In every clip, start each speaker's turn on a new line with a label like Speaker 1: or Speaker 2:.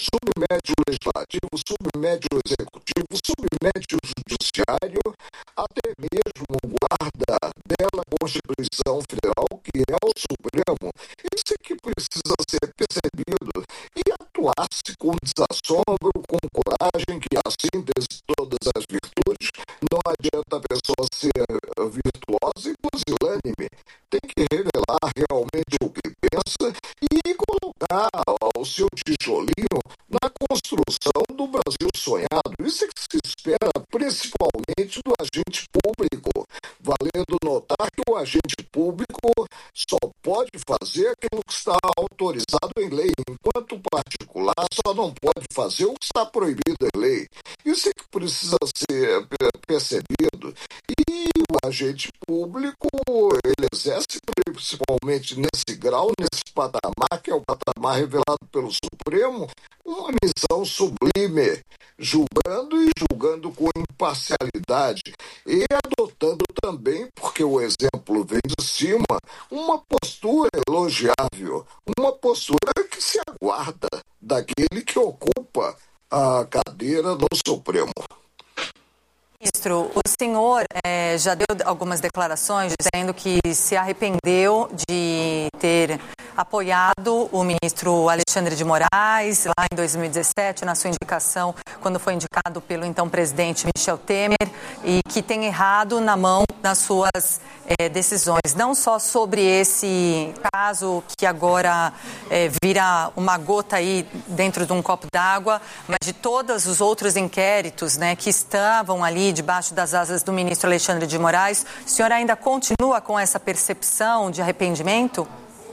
Speaker 1: submete o legislativo, submete o executivo, submete o judiciário, até mesmo guarda dela Constituição Federal, que é o Supremo. Isso é que precisa ser percebido e atuar-se com desassombro, com coragem, que é a síntese de todas as virtudes. Não adianta a pessoa ser virtuosa e pusilânime. Tem que revelar realmente o que pensa e colocar o seu tijolinho na construção do Brasil sonhado. Isso é que se espera principalmente do agente público, valendo notar que o agente público só pode fazer aquilo que está autorizado em lei, enquanto o particular só não pode fazer o que está proibido em lei. Isso é que precisa ser percebido. E o agente público, ele exerce principalmente nesse grau, nesse patamar, que é o patamar revelado pelo Supremo, uma missão sublime, julgando com imparcialidade e adotando também, porque o exemplo vem de cima, uma postura elogiável, uma postura que se aguarda daquele que ocupa a cadeira no Supremo.
Speaker 2: Ministro, o senhor já deu algumas declarações dizendo que se arrependeu de ter apoiado o ministro Alexandre de Moraes lá em 2017, na sua indicação, quando foi indicado pelo então presidente Michel Temer, e que tem errado na mão nas suas decisões, não só sobre esse caso que agora vira uma gota aí dentro de um copo d'água, mas de todos os outros inquéritos, né, que estavam ali debaixo das asas do ministro Alexandre de Moraes. O senhor ainda continua com essa percepção de arrependimento?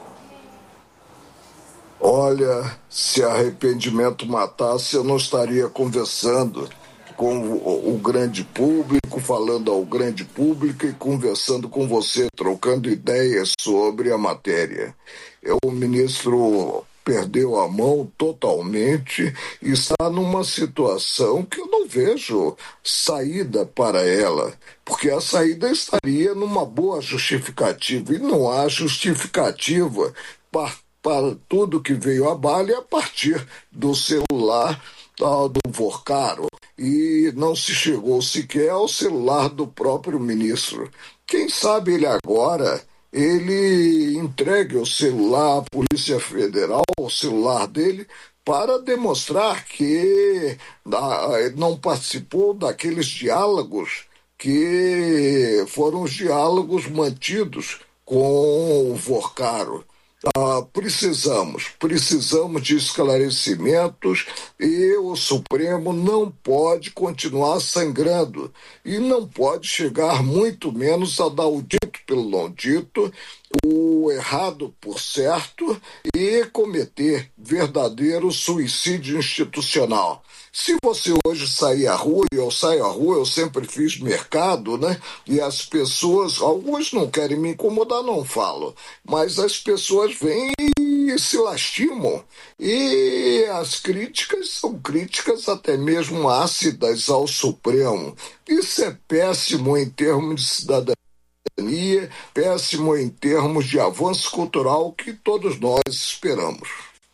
Speaker 1: Olha, se arrependimento matasse, eu não estaria conversando com o grande público, falando ao grande público e conversando com você, trocando ideias sobre a matéria. O ministro perdeu a mão totalmente e está numa situação que eu não vejo saída para ela, porque a saída estaria numa boa justificativa, e não há justificativa para tudo que veio à baila a partir do celular do Vorcaro, e não se chegou sequer ao celular do próprio ministro. Quem sabe ele entregue o celular à Polícia Federal, o celular dele, para demonstrar que não participou daqueles diálogos que foram os diálogos mantidos com o Vorcaro. Precisamos de esclarecimentos, e o Supremo não pode continuar sangrando e não pode chegar muito menos a dar o dito pelo não dito, o errado por certo, e cometer verdadeiro suicídio institucional. Se você hoje sair à rua, e eu saio à rua, eu sempre fiz mercado, né? E as pessoas, alguns não querem me incomodar, não falo, mas as pessoas vêm e se lastimam. E as críticas são críticas até mesmo ácidas ao Supremo. Isso é péssimo em termos de cidadania, péssimo em termos de avanço cultural que todos nós esperamos.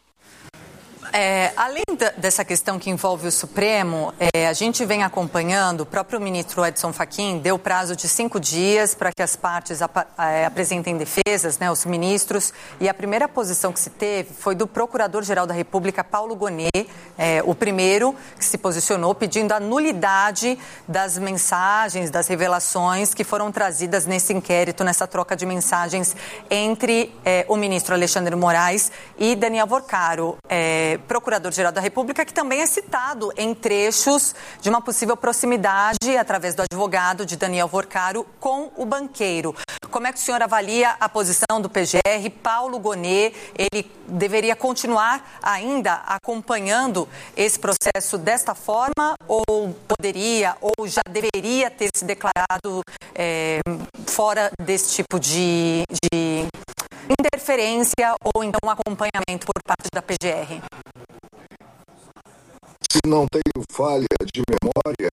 Speaker 2: Além dessa questão que envolve o Supremo, a gente vem acompanhando, o próprio ministro Edson Fachin deu prazo de 5 dias para que as partes apresentem defesas, né, os ministros, e a primeira posição que se teve foi do Procurador-Geral da República, Paulo Gonet, o primeiro que se posicionou pedindo a nulidade das mensagens, das revelações que foram trazidas nesse inquérito, nessa troca de mensagens entre o ministro Alexandre de Moraes e Daniel Vorcaro, Procurador-Geral da República, que também é citado em trechos de uma possível proximidade, através do advogado de Daniel Vorcaro, com o banqueiro. Como é que o senhor avalia a posição do PGR? Paulo Gonet, ele deveria continuar ainda acompanhando esse processo desta forma, ou poderia, ou já deveria ter se declarado fora desse tipo de interferência ou então acompanhamento por parte da PGR?
Speaker 1: Se não tenho falha de memória,